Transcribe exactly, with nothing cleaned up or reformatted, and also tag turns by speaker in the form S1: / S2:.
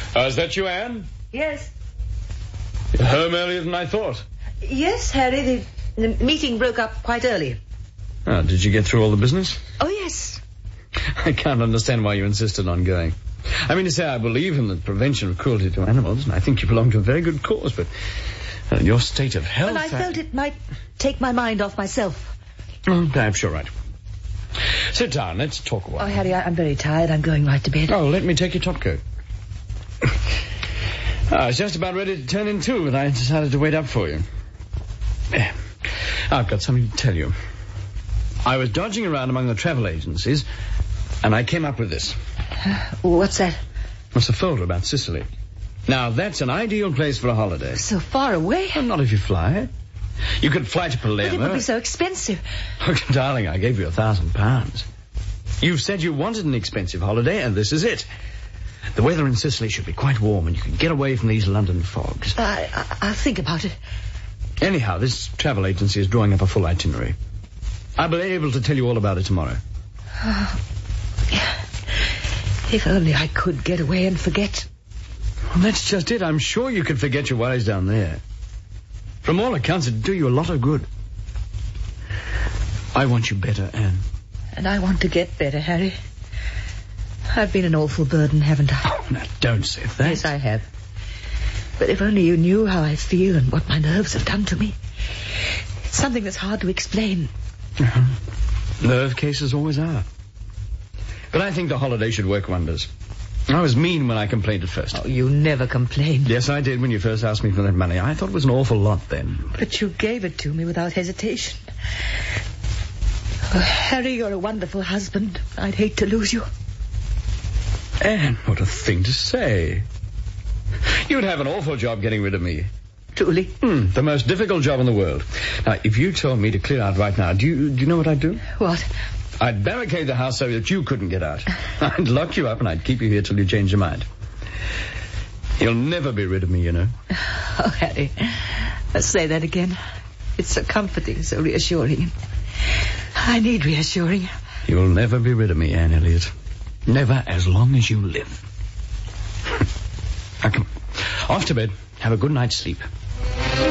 S1: Uh, is that you, Anne?
S2: Yes.
S1: You're home earlier than I thought.
S2: Yes, Harry. The, the meeting broke up quite early.
S1: Oh, did you get through all the business?
S2: Oh, yes.
S1: I can't understand why you insisted on going. I mean to say, I believe in the prevention of cruelty to animals, and I think you belong to a very good cause, but uh, your state of health...
S2: Well, I felt it might take my mind off myself.
S1: Oh, perhaps you're right. Sit down, let's talk a while.
S2: Oh, Harry, I, I'm very tired. I'm going right to bed.
S1: Oh, let me take your top coat. I was just about ready to turn in too, but I decided to wait up for you. I've got something to tell you. I was dodging around among the travel agencies, and I came up with this.
S2: Uh, what's that?
S1: It's a folder about Sicily. Now, that's an ideal place for a holiday.
S2: So far away?
S1: Well, not if you fly. You could fly to Palermo.
S2: But it would be so expensive.
S1: Look, darling, I gave you a thousand pounds. You've said you wanted an expensive holiday, and this is it. The weather in Sicily should be quite warm, and you can get away from these London fogs.
S2: I, I, I'll think about it.
S1: Anyhow, this travel agency is drawing up a full itinerary. I'll be able to tell you all about it tomorrow.
S2: Oh, if only I could get away and forget.
S1: Well, that's just it. I'm sure you could forget your worries down there. From all accounts, it'd do you a lot of good. I want you better, Anne.
S2: And I want to get better, Harry. I've been an awful burden, haven't I?
S1: Oh, now, don't say that.
S2: Yes, I have. But if only you knew how I feel and what my nerves have done to me. It's something that's hard to explain.
S1: Uh-huh. Nerve cases always are. But I think the holiday should work wonders. I was mean when I complained at first.
S2: Oh, you never complained.
S1: Yes, I did when you first asked me for that money. I thought it was an awful lot then.
S2: But you gave it to me without hesitation. Oh, Harry, you're a wonderful husband. I'd hate to lose you.
S1: Anne, what a thing to say. You'd have an awful job getting rid of me.
S2: Truly?
S1: Hmm, the most difficult job in the world. Now, if you told me to clear out right now, do you, do you know what I'd do?
S2: What?
S1: I'd barricade the house so that you couldn't get out. I'd lock you up and I'd keep you here till you change your mind. You'll never be rid of me, you know.
S2: Oh, Harry, let's say that again. It's so comforting, so reassuring. I need reassuring.
S1: You'll never be rid of me, Anne Elliot. Never as long as you live. Now, come. Off to bed. Have a good night's sleep.